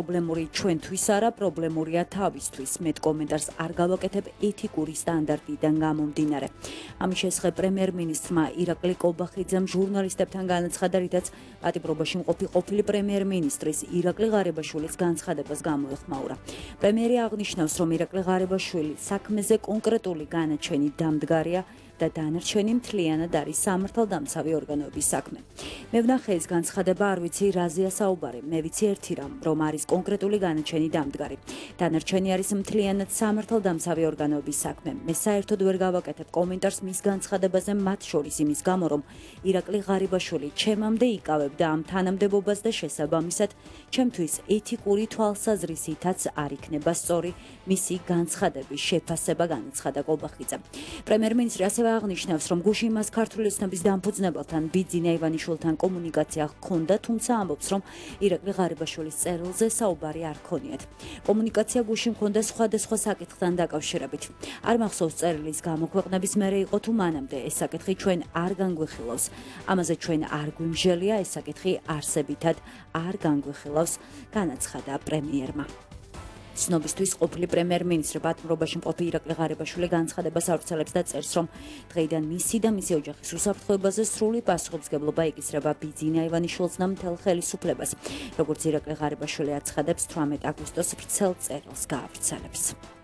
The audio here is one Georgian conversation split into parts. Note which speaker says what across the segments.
Speaker 1: პრობლემური ჩვენთვის არა, პრობლემურია თავისთვის. მეტ კომენტარს არ გავაკეთებ ეთიკური სტანდარტიდან გამომდინარე. ამის შესახებ პრემიერ-მინისტრმა ირაკლი კობახიძემ ჟურნალისტებთან განაცხადა, რითაც პატიმრობაში მყოფი ყოფილი პრემიერ-მინისტრის ირაკლი ღარიბაშვილის განცხადებას გამოეხმაურა. პრემიერი აღნიშნავს, რომ ირაკლი ღარიბაშვილი საქმეზე კონკრეტული განაჩენი დამდგარია და დანარჩენი მთლიანად არის სამართალდამცავი ორგანოების საქმე. მე ვნახე ეს განცხადება, არ ვიცი რაზეა საუბარი, მე ვიცი ერთი რამ, რომ არის კონკრეტული განაჩენი დამდგარი. დანარჩენი არის მთლიანად სამართალდამცავი ორგანოების საქმე. მე საერთოდ ვერ გავაკეთებ კომენტარს მის განცხადებაზე, მათ შორის იმის გამო, რომ ირაკლი ღარიბაშვილი ჩემამდე იკავებდა ამ თანამდებობას და შესაბამისად, ჩემთვის ეთიკური თვალსაზრისითაც არ იქნება სწორი მისი განცხადების შეფასება, განაცხადა კობახიძემ. პრემიერ-მინისტრი ასევე აღნიშნავს, რომ გუშინ მას ქართული ოცნების დამფუძნებელთან ბიძინა ივანიშვილთან კომუნიკაცია ჰქონდა, თუმცა ამბობს, რომ ირაკლი ღარიბაშვილის წერილზე საუბარი არ ჰქონიათ. კომუნიკაცია გუშინ ჰქონდა სხვადასხვა საკითხთან დაკავშირებით. არ მახსოვს წერილის გამოქვეყნების მერე იყო თუ მანამდე, ეს საკითხი ჩვენ არ განგვიხილავს. ამაზე ჩვენ არ გვიმჟელია, ეს საკითხი არსებითად არ განგვიხილავს, განაცხადა პრემიერმა. ცნობისთვის ყოფილი პრემიერ-მინისტრი პატიმრობაში მყოფი ირაკლი ღარიბაშვილი განცხადებას ავრცელებს და წერს, რომ დღეიდან მისი და მისი ოჯახის უსაფრთხოებაზე სრული პასუხისმგებლობა ეკისრება ბიძინა ივანიშვილს და მთელ ხელისუფლებას. როგორც ირაკლი ღარიბაშვილი აცხადებს, 18 აგვისტოს ვრცელ წერილს გაავრცელებს.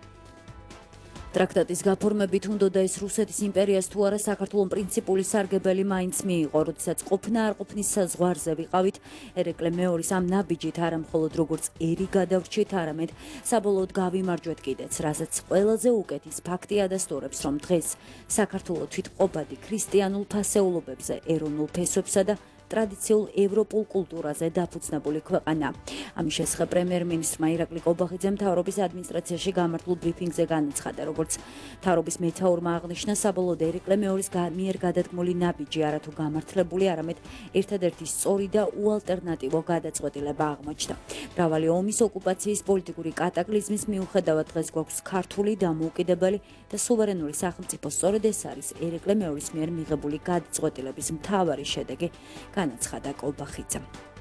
Speaker 1: ტრაქტატის გაფორმებით უნდოდა ეს რუსეთის იმპერიას თუ არა საქართველოს პრინციპული სარგებელი მაინც მიიღო, როდესაც ყოფნა არ ყოფნის საზღვარზე ვიყავით, ერეკლე მეორის ამ ნაბიჯით არა მხოლოდ როგორც ერი გადავრჩით, არამედ საბოლოოდ გავიმარჯვეთ კიდეც, რასაც ყველაზე უკეთის ფაქტი ადასტურებს, რომ დღეს საქართველოს თვითმყოფადი ქრისტიანულ ფასეულობებზე, ეროვნულ ფესვებსა და ტრადიციულ ევროპულ კულტურაზე დაფუძნებული ქვეყანა. ამის შესახებ პრემიერ-მინისტრმა ირაკლი კობახიძემ მთავრობის ადმინისტრაციაში გამართულ ბრიფინგზე განაცხადა, როგორც მთავრობის მეთაურმა აღნიშნა, საბოლოოდ ერეკლე მეორის მიერ გადადგმული ნაბიჯი არათუ გამართლებული, არამედ ერთადერთი სწორი და უალტერნატივო გადაწყვეტილება აღმოჩნდა. მრავალი ომის, ოკუპაციის, პოლიტიკური კატაკლიზმის მიუხედავად დღეს გვაქვს ქართული, დამოუკიდებელი და სუვერენული სახელმწიფო. სწორედ ეს არის ერეკლე მეორის მიერ მიღებული გადაწყვეტილების მთავარი შედეგი, განაცხადა კობახიძემ.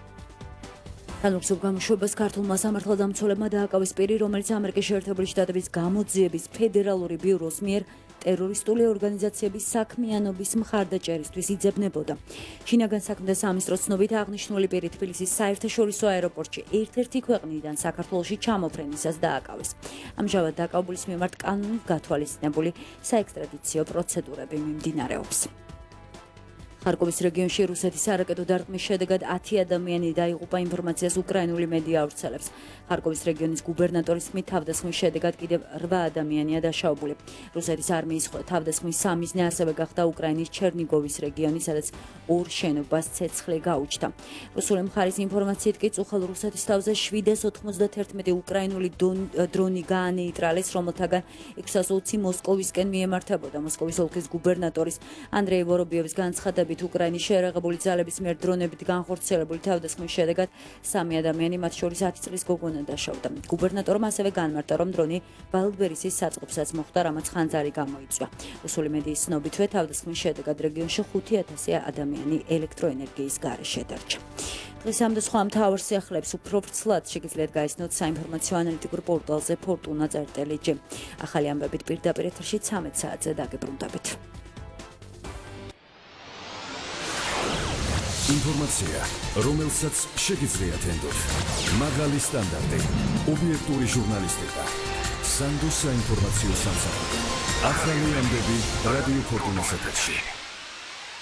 Speaker 1: თანურქცევ გამოშვებას ქართულმა სამართალდამცველებმა დააკავეს პირი, რომელიც ამერიკის შეერთებული შტატების გამოძიების ფედერალური ბიუროს მიერ ტერორისტული ორგანიზაციების საქმიანობის მხარდაჭერისთვის იძებნებოდა. შინაგან საქმეთა სამინისტროს ცნობით აღნიშნული პირი თბილისის საერთაშორისო აეროპორტში ერთ-ერთი ქვეყნიდან საქართველოში ჩამოფრენისას დააკავეს. ამჟამად დაკავებულის მიმართ კანონით გათვალისწინებული საექსტრადიციო პროცედურები მიმდინარეობს. ხარკოვის რეგიონში რუსეთის არაკეტო დარტყმის შედეგად 10 ადამიანი დაიღუპა, ინფორმაციას უკრაინული მედია ავრცელებს. ხარკოვის რეგიონის გუბერნატორის თქმით, თავდასხმის შედეგად კიდევ 8 ადამიანია დაშავებული. რუსეთის არმიის თავდასხმის სამიზნე ასევე გახდა უკრაინის ჩერნიგოვის რეგიონი, სადაც 2 შენობას ცეცხლი გაუჩნდა. რუსული მხარის ინფორმაციით კი წუხელ რუსეთის თავზე 791 უკრაინული დრონი გაანეიტრალეს, რომელთაგან 620 მოსკოვისკენ მიემართებოდა. მოსკოვის ოლქის გუბერნატორის ანდრეი ვორობიოვის განცხადებით, უკრაინის შეერაღებული ძალების მიერ დრონებით განხორციელებული თავდასხმის შედეგად 3 ადამიანი, მათ შორის 10 წლის გოგონა დაშავდა. გუბერნატორმა ასევე განმარტა, რომ დრონი ვალდბერისის საწყობსაც მოხვდა, რამაც ხანძარი გამოიწვია. რუსული მედიის ცნობითვე თავდასხმის შედეგად რეგიონში 5000 ადამიანი ელექტროენერგიის გარეშე დარჩა. დღეს ამ და სხვა მთავარ სიახლეებს უფრო ვრცლად შეგიძლიათ გაიცნოთ საინფორმაციო ანალიტიკურ პორტალზე fortuna.lg. ახალი ამბებით პირდაპირ ეთერში 13 საათზე დაგებრუნდებით.
Speaker 2: ინფორმაცია, რომელსაც შეგიძლიათ ენდოთ. მაღალი სტანდარტი, ობიექტური ჟურნალისტიკა. სანდოს საინფორმაციო სამსახური. ახალი ამბები რადიო ფორტუნას ეთერში.